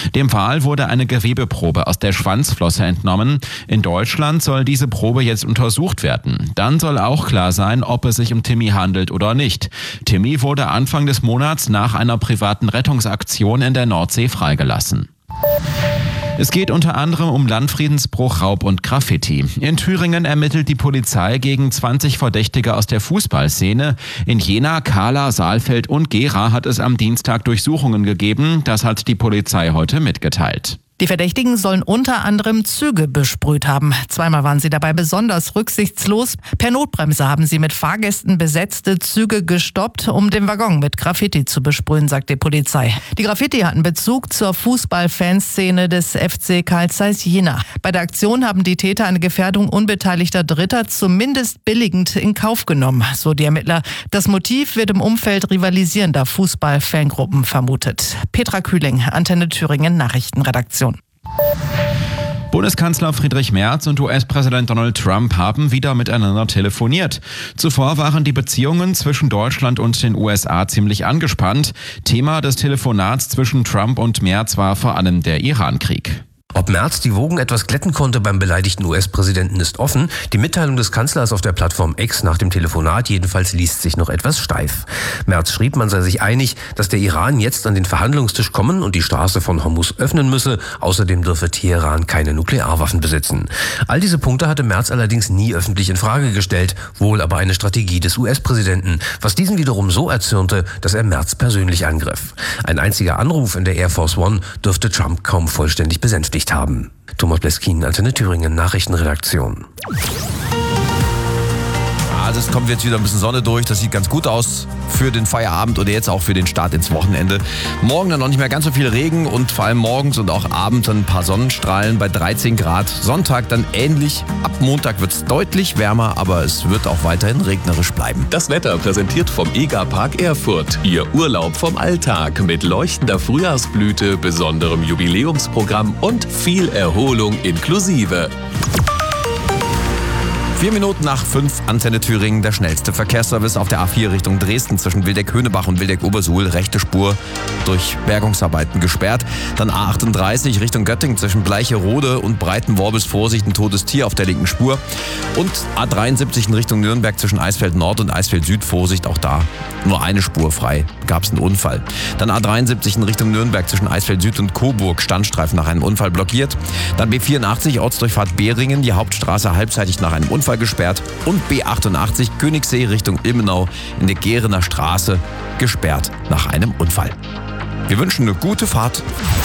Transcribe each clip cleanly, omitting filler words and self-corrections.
Dem Wal wurde eine Gewebeprobe aus der Schwanzflosse entnommen. In Deutschland soll diese Probe jetzt untersucht werden. Dann soll auch klar sein, ob es sich um Timmy handelt oder nicht. Timmy wurde Anfang des Monats nach einer privaten Rettungsaktion in der Nordsee freigelassen. Es geht unter anderem um Landfriedensbruch, Raub und Graffiti. In Thüringen ermittelt die Polizei gegen 20 Verdächtige aus der Fußballszene. In Jena, Kahla, Saalfeld und Gera hat es am Dienstag Durchsuchungen gegeben. Das hat die Polizei heute mitgeteilt. Die Verdächtigen sollen unter anderem Züge besprüht haben. Zweimal waren sie dabei besonders rücksichtslos. Per Notbremse haben sie mit Fahrgästen besetzte Züge gestoppt, um den Waggon mit Graffiti zu besprühen, sagt die Polizei. Die Graffiti hatten Bezug zur Fußballfanszene des FC Carl Zeiss Jena. Bei der Aktion haben die Täter eine Gefährdung unbeteiligter Dritter zumindest billigend in Kauf genommen, so die Ermittler. Das Motiv wird im Umfeld rivalisierender Fußballfangruppen vermutet. Petra Kühling, Antenne Thüringen Nachrichtenredaktion. Bundeskanzler Friedrich Merz und US-Präsident Donald Trump haben wieder miteinander telefoniert. Zuvor waren die Beziehungen zwischen Deutschland und den USA ziemlich angespannt. Thema des Telefonats zwischen Trump und Merz war vor allem der Iran-Krieg. Ob Merz die Wogen etwas glätten konnte beim beleidigten US-Präsidenten ist offen. Die Mitteilung des Kanzlers auf der Plattform X nach dem Telefonat jedenfalls liest sich noch etwas steif. Merz schrieb, man sei sich einig, dass der Iran jetzt an den Verhandlungstisch kommen und die Straße von Hormuz öffnen müsse. Außerdem dürfe Teheran keine Nuklearwaffen besitzen. All diese Punkte hatte Merz allerdings nie öffentlich in Frage gestellt, wohl aber eine Strategie des US-Präsidenten, was diesen wiederum so erzürnte, dass er Merz persönlich angriff. Ein einziger Anruf in der Air Force One dürfte Trump kaum vollständig besänftigt haben. Thomas Bleskin, Antenne Thüringen Nachrichtenredaktion. Also es kommt jetzt wieder ein bisschen Sonne durch, das sieht ganz gut aus für den Feierabend oder jetzt auch für den Start ins Wochenende. Morgen dann noch nicht mehr ganz so viel Regen und vor allem morgens und auch abends dann ein paar Sonnenstrahlen bei 13 Grad. Sonntag dann ähnlich. Ab Montag wird es deutlich wärmer, aber es wird auch weiterhin regnerisch bleiben. Das Wetter präsentiert vom EGA-Park Erfurt. Ihr Urlaub vom Alltag mit leuchtender Frühjahrsblüte, besonderem Jubiläumsprogramm und viel Erholung inklusive. 4 Minuten nach 5, Antenne Thüringen, der schnellste Verkehrsservice auf der A4 Richtung Dresden zwischen Wildeck-Höhnebach und Wildeck-Obersuhl. Rechte Spur durch Bergungsarbeiten gesperrt. Dann A38 Richtung Göttingen zwischen Bleicherode und Breitenworbis. Vorsicht, ein totes Tier auf der linken Spur. Und A73 in Richtung Nürnberg zwischen Eisfeld Nord und Eisfeld Süd. Vorsicht, auch da nur eine Spur frei. Gab es einen Unfall. Dann A73 in Richtung Nürnberg zwischen Eisfeld Süd und Coburg. Standstreifen nach einem Unfall blockiert. Dann B84 Ortsdurchfahrt Beringen. Die Hauptstraße halbseitig nach einem Unfall gesperrt und B88 Königssee Richtung Ilmenau in der Gerener Straße gesperrt nach einem Unfall. Wir wünschen eine gute Fahrt.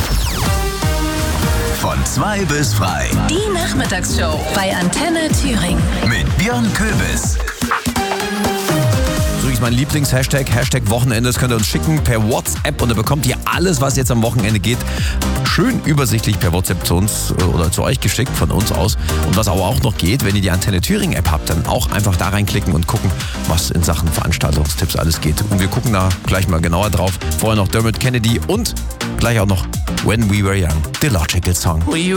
Von 2 bis frei. Die Nachmittagsshow bei Antenne Thüringen. Mit Björn Köbis. So ist mein Lieblings-Hashtag, Hashtag Wochenende. Das könnt ihr uns schicken per WhatsApp und da bekommt ihr alles, was jetzt am Wochenende geht, schön übersichtlich per WhatsApp zu uns oder zu euch geschickt, von uns aus. Und was aber auch noch geht, wenn ihr die Antenne Thüringen App habt, dann auch einfach da reinklicken und gucken, was in Sachen Veranstaltungstipps alles geht. Und wir gucken da gleich mal genauer drauf. Vorher noch Dermot Kennedy und gleich auch noch When We Were Young, The Logical Song.